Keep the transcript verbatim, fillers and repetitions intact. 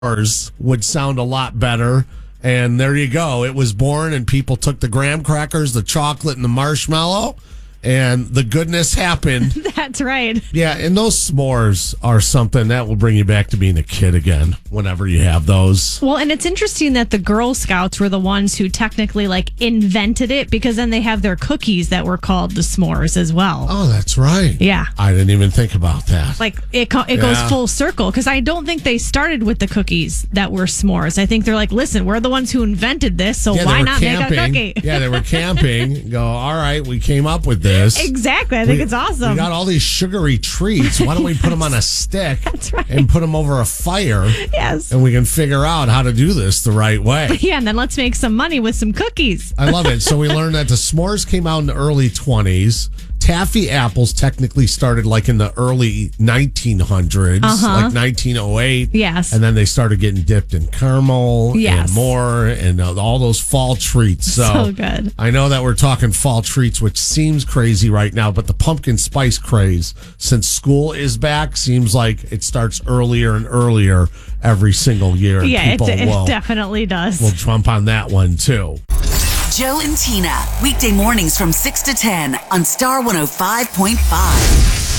s'mores would sound a lot better. And there you go. It was born, and people took the graham crackers, the chocolate, and the marshmallow, and the goodness happened. That's right. Yeah, and those s'mores are something that will bring you back to being a kid again whenever you have those. Well, and it's interesting that the Girl Scouts were the ones who technically like invented it, because then they have their cookies that were called the s'mores as well. Oh, that's right. Yeah. I didn't even think about that. Like it co- it Yeah. goes full circle, because I don't think they started with the cookies that were s'mores. I think they're like, listen, we're the ones who invented this, so Yeah, they why were not camping. make a cookie? Yeah, they were camping. Go, all right, we came up with this. Exactly. I think We- it's awesome. We got all these sugary treats. Why don't we put them on a stick That's right. and put them over a fire? Yes. And we can figure out how to do this the right way. Yeah, and then let's make some money with some cookies. I love it. So we learned that the s'mores came out in the early twenties. Taffy apples technically started like in the early nineteen hundreds, Uh-huh. like nineteen oh eight. Yes. And then they started getting dipped in caramel Yes. and more, and uh, all those fall treats. So, So good. I know that we're talking fall treats, which seems crazy right now, but the pumpkin spice craze, since school is back, seems like it starts earlier and earlier every single year. Yeah, it, People it will, definitely does. will jump on that one too. Joe and Tina, weekday mornings from six to ten on Star one oh five point five.